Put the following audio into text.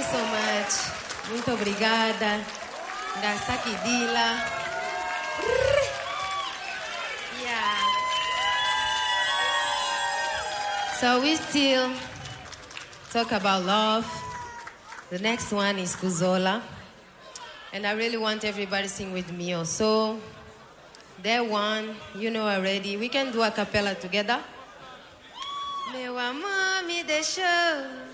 you so much. Muito obrigada. Ngasaki Dila. Yeah. So we still talk about love. The next one is Kuzola. And I really want everybody to sing with me also. That one, you know already. We can do a cappella together. Meu amor me deixou.